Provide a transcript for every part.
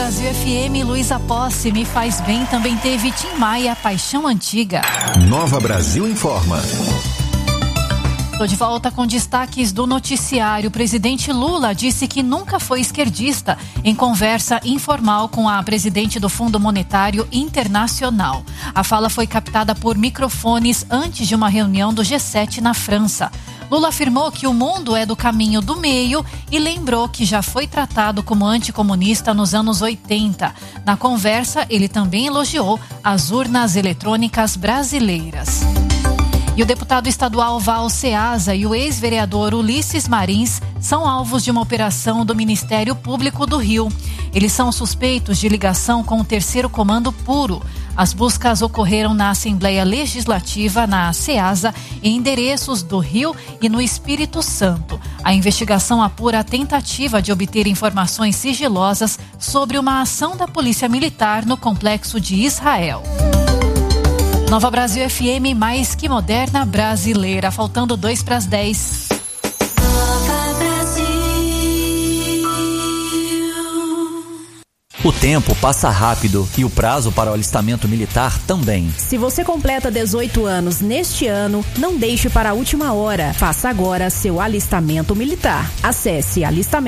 Brasil FM, Luísa Posse, Me Faz Bem, também teve Tim Maia, Paixão Antiga. Nova Brasil informa. Estou de volta com destaques do noticiário. O presidente Lula disse que nunca foi esquerdista em conversa informal com a presidente do Fundo Monetário Internacional. A fala foi captada por microfones antes de uma reunião do G7 na França. Lula afirmou que o mundo é do caminho do meio e lembrou que já foi tratado como anticomunista nos anos 80. Na conversa, ele também elogiou as urnas eletrônicas brasileiras. E o deputado estadual Val Ceasa e o ex-vereador Ulisses Marins são alvos de uma operação do Ministério Público do Rio. Eles são suspeitos de ligação com o Terceiro Comando Puro. As buscas ocorreram na Assembleia Legislativa, na Ceasa, em endereços do Rio e no Espírito Santo. A investigação apura a tentativa de obter informações sigilosas sobre uma ação da Polícia Militar no complexo de Israel. Nova Brasil FM, mais que moderna brasileira. Faltando 9:50. O tempo passa rápido e o prazo para o alistamento militar também. Se você completa 18 anos neste ano, não deixe para a última hora. Faça agora seu alistamento militar. Acesse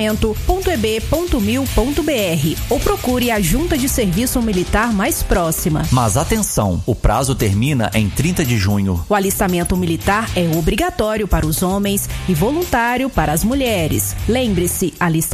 alistamento.eb.mil.br ou procure a junta de serviço militar mais próxima. Mas atenção, o prazo termina em 30 de junho. O alistamento militar é obrigatório para os homens e voluntário para as mulheres. Lembre-se,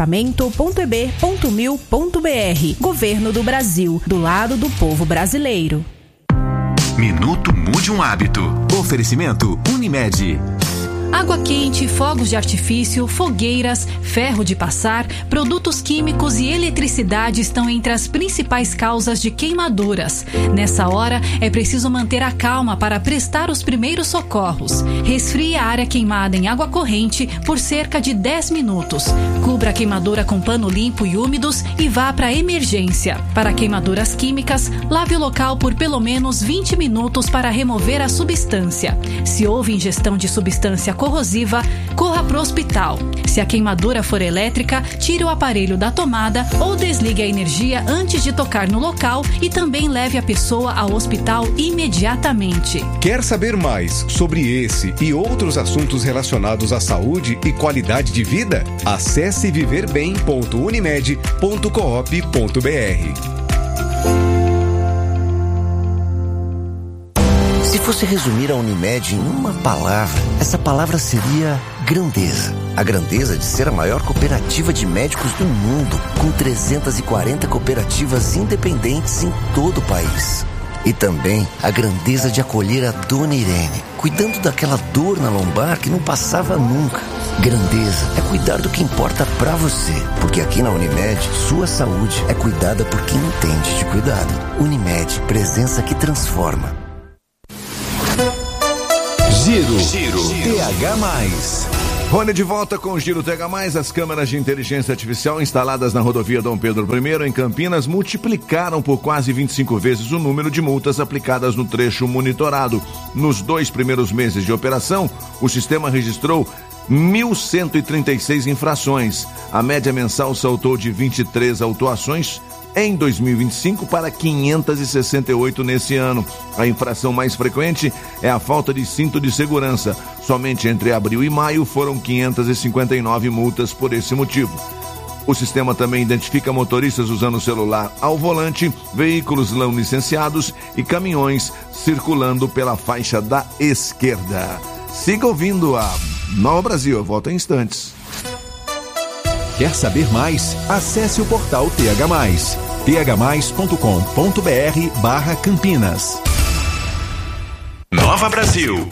alistamento.eb.mil.br. Governo do Brasil, do lado do povo brasileiro. Minuto Mude um Hábito. Oferecimento Unimed. Água quente, fogos de artifício, fogueiras, ferro de passar, produtos químicos e eletricidade estão entre as principais causas de queimaduras. Nessa hora, é preciso manter a calma para prestar os primeiros socorros. Resfrie a área queimada em água corrente por cerca de 10 minutos. Cubra a queimadura com pano limpo e úmidos e vá para a emergência. Para queimaduras químicas, lave o local por pelo menos 20 minutos para remover a substância. Se houve ingestão de substância corrosiva, corra para o hospital. Se a queimadura for elétrica, tire o aparelho da tomada ou desligue a energia antes de tocar no local e também leve a pessoa ao hospital imediatamente. Quer saber mais sobre esse e outros assuntos relacionados à saúde e qualidade de vida? Acesse viverbem.unimed.coop.br. Se fosse resumir a Unimed em uma palavra, essa palavra seria grandeza. A grandeza de ser a maior cooperativa de médicos do mundo, com 340 cooperativas independentes em todo o país. E também a grandeza de acolher a Dona Irene, cuidando daquela dor na lombar que não passava nunca. Grandeza é cuidar do que importa pra você, porque aqui na Unimed, sua saúde é cuidada por quem entende de cuidado. Unimed, presença que transforma. Giro TH+. Rony de volta com o Giro TH+. As câmeras de inteligência artificial instaladas na rodovia Dom Pedro I, em Campinas, multiplicaram por quase 25 vezes o número de multas aplicadas no trecho monitorado. Nos 2 primeiros meses de operação, o sistema registrou 1.136 infrações. A média mensal saltou de 23 autuações em 2025 para 568 nesse ano. A infração mais frequente é a falta de cinto de segurança. Somente entre abril e maio foram 559 multas por esse motivo. O sistema também identifica motoristas usando o celular ao volante, veículos não licenciados e caminhões circulando pela faixa da esquerda. Siga ouvindo a Nova Brasil, eu volto em instantes. Quer saber mais? Acesse o portal TH+, th+.com.br/Campinas. Nova Brasil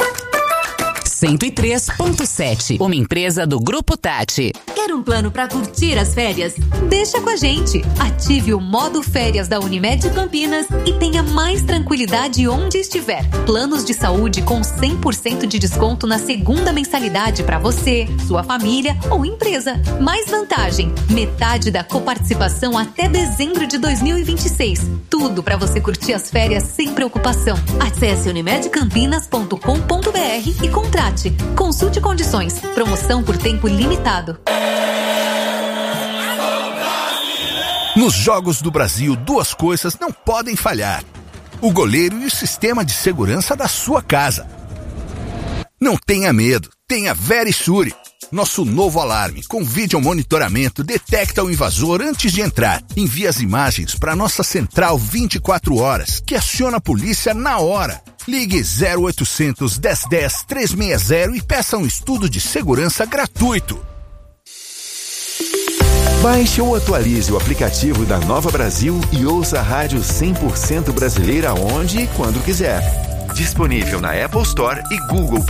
103.7, uma empresa do Grupo Tati. Quer um plano para curtir as férias? Deixa com a gente. Ative o modo férias da Unimed Campinas e tenha mais tranquilidade onde estiver. Planos de saúde com 100% de desconto na segunda mensalidade para você, sua família ou empresa. Mais vantagem, metade da coparticipação até dezembro de 2026. Tudo para você curtir as férias sem preocupação. Acesse unimedcampinas.com.br e contrate. Consulte condições. Promoção por tempo limitado. Nos Jogos do Brasil, 2 coisas não podem falhar: o goleiro e o sistema de segurança da sua casa. Não tenha medo, tenha Verisure. Nosso novo alarme com vídeo monitoramento detecta o invasor antes de entrar. Envia as imagens para nossa central 24 horas, que aciona a polícia na hora. Ligue 0800 1010 360 e peça um estudo de segurança gratuito. Baixe ou atualize o aplicativo da Nova Brasil e ouça a rádio 100% brasileira onde e quando quiser. Disponível na Apple Store e Google Play.